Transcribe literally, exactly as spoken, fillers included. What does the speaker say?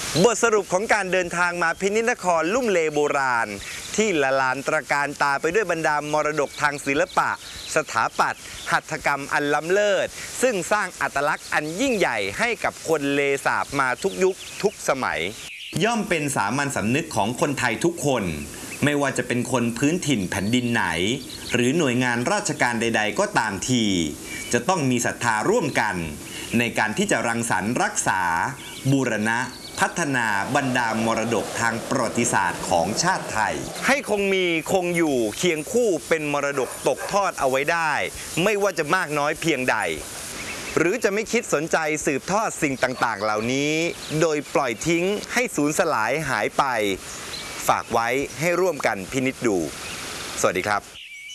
บทสรุปของการเดินทางมาพินิจนครลุ่มเลโบราณที่ละลานตระการตาไปด้วยบรรดามรดกทางศิลปะสถาปัตย์หัตถกรรมอันล้ำเลิศซึ่งสร้างอัตลักษณ์อันยิ่งใหญ่ให้กับคนเลสาบมาทุกยุคทุกสมัยย่อมเป็นสามัญสำนึกของคนไทยทุกคนไม่ว่าจะเป็นคนพื้นถิ่นแผ่นดินไหนหรือหน่วยงานราชการใดๆก็ตามทีจะต้องมีศรัทธาร่วมกันในการที่จะรังสรรค์รักษาบูรณะพัฒนาบรรดามรดกทางประวัติศาสตร์ของชาติไทยให้คงมีคงอยู่เคียงคู่เป็นมรดกตกทอดเอาไว้ได้ไม่ว่าจะมากน้อยเพียงใดหรือจะไม่คิดสนใจสืบทอดสิ่งต่างๆเหล่านี้โดยปล่อยทิ้งให้สูญสลายหายไปฝากไว้ให้ร่วมกันพินิจดูสวัสดีครับ